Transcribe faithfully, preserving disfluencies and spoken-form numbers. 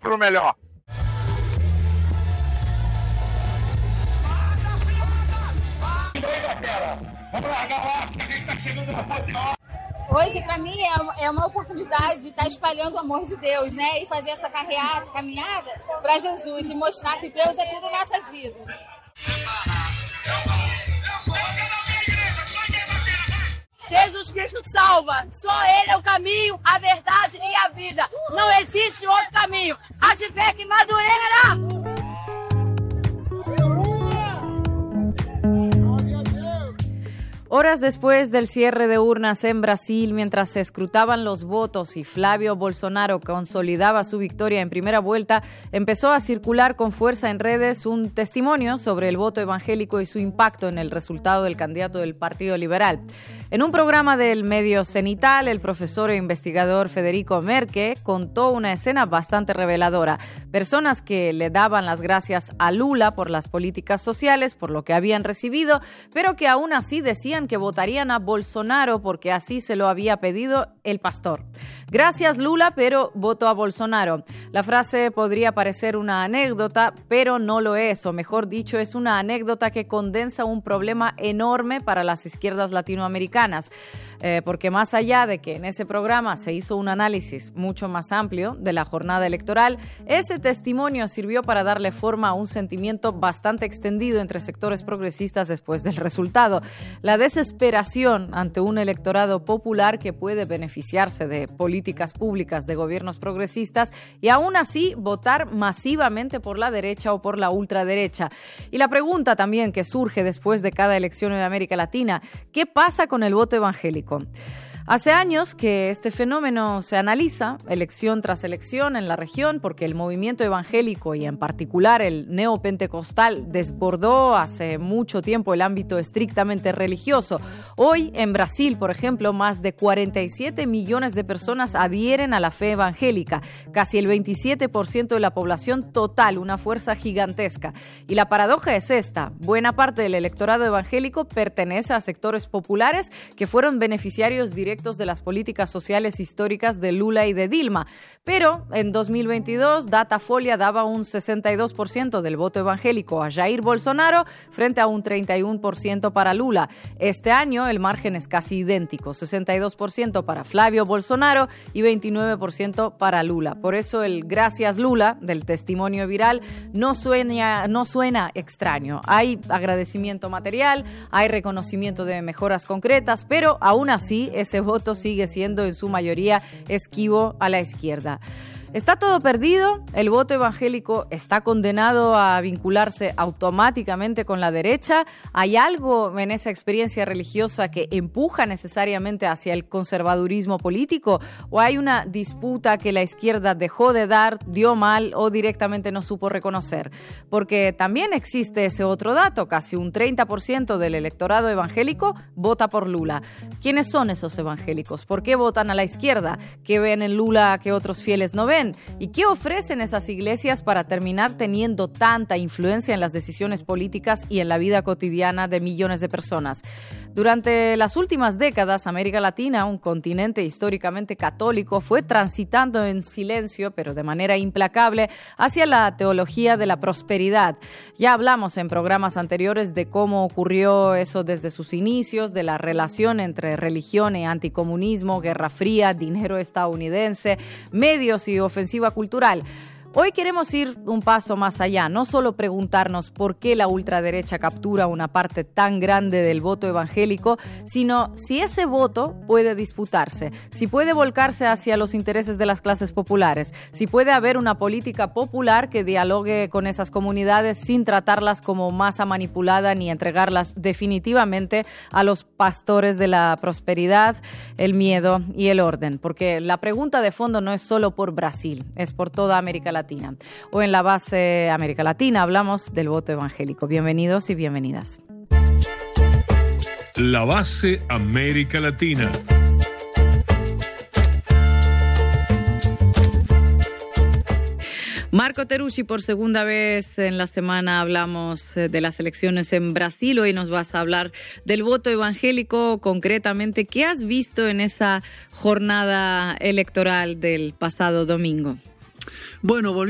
pro melhor. Vamos largar o aço, que a gente tá chegando na ponte. Hoje, para mim, é uma oportunidade de estar espalhando o amor de Deus, né? E fazer essa carreata, caminhada para Jesus e mostrar que Deus é tudo em nossa vida. Jesus Cristo salva. Só Ele é o caminho, a verdade e a vida. Não existe outro caminho. A de fé que Madureira! Horas después del cierre de urnas en Brasil, mientras se escrutaban los votos y Flavio Bolsonaro consolidaba su victoria en primera vuelta, empezó a circular con fuerza en redes un testimonio sobre el voto evangélico y su impacto en el resultado del candidato del Partido Liberal. En un programa del medio cenital, el profesor e investigador Federico Merque contó una escena bastante reveladora. Personas que le daban las gracias a Lula por las políticas sociales, por lo que habían recibido, pero que aún así decían que votarían a Bolsonaro porque así se lo había pedido el pastor. Gracias Lula, pero voto a Bolsonaro. La frase podría parecer una anécdota, pero no lo es, o mejor dicho, es una anécdota que condensa un problema enorme para las izquierdas latinoamericanas. Eh, porque más allá de que en ese programa se hizo un análisis mucho más amplio de la jornada electoral, ese testimonio sirvió para darle forma a un sentimiento bastante extendido entre sectores progresistas después del resultado. La desesperación ante un electorado popular que puede beneficiarse de políticas públicas de gobiernos progresistas y aún así votar masivamente por la derecha o por la ultraderecha. Y la pregunta también que surge después de cada elección en América Latina, ¿qué pasa con el voto evangélico? Hace años que este fenómeno se analiza, elección tras elección en la región, porque el movimiento evangélico y en particular el neopentecostal desbordó hace mucho tiempo el ámbito estrictamente religioso. Hoy en Brasil, por ejemplo, más de cuarenta y siete millones de personas adhieren a la fe evangélica, casi el veintisiete por ciento de la población total, una fuerza gigantesca. Y la paradoja es esta: buena parte del electorado evangélico pertenece a sectores populares que fueron beneficiarios directos de las políticas sociales históricas de Lula y de Dilma. Pero en dos mil veintidós, Datafolia daba un sesenta y dos por ciento del voto evangélico a Jair Bolsonaro frente a un treinta y uno por ciento para Lula. Este año el margen es casi idéntico, sesenta y dos por ciento para Flavio Bolsonaro y veintinueve por ciento para Lula. Por eso el gracias Lula del testimonio viral no suena, no suena extraño. Hay agradecimiento material, hay reconocimiento de mejoras concretas, pero aún así ese voto sigue siendo en su mayoría esquivo a la izquierda. ¿Está todo perdido? ¿El voto evangélico está condenado a vincularse automáticamente con la derecha? ¿Hay algo en esa experiencia religiosa que empuja necesariamente hacia el conservadurismo político? ¿O hay una disputa que la izquierda dejó de dar, dio mal o directamente no supo reconocer? Porque también existe ese otro dato, casi un treinta por ciento del electorado evangélico vota por Lula. ¿Quiénes son esos evangélicos? ¿Por qué votan a la izquierda? ¿Qué ven en Lula que otros fieles no ven? ¿Y qué ofrecen esas iglesias para terminar teniendo tanta influencia en las decisiones políticas y en la vida cotidiana de millones de personas? Durante las últimas décadas, América Latina, un continente históricamente católico, fue transitando en silencio, pero de manera implacable, hacia la teología de la prosperidad. Ya hablamos en programas anteriores de cómo ocurrió eso desde sus inicios, de la relación entre religión y anticomunismo, Guerra Fría, dinero estadounidense, medios y ofensiva cultural. Hoy queremos ir un paso más allá, no solo preguntarnos por qué la ultraderecha captura una parte tan grande del voto evangélico, sino si ese voto puede disputarse, si puede volcarse hacia los intereses de las clases populares, si puede haber una política popular que dialogue con esas comunidades sin tratarlas como masa manipulada ni entregarlas definitivamente a los pastores de la prosperidad, el miedo y el orden. Porque la pregunta de fondo no es solo por Brasil, es por toda América Latina. Latina. O en la base América Latina hablamos del voto evangélico. Bienvenidos y bienvenidas. La base América Latina. Marco Terusci, por segunda vez en la semana hablamos de las elecciones en Brasil. Hoy nos vas a hablar del voto evangélico, concretamente. ¿Qué has visto en esa jornada electoral del pasado domingo? Bueno, volvió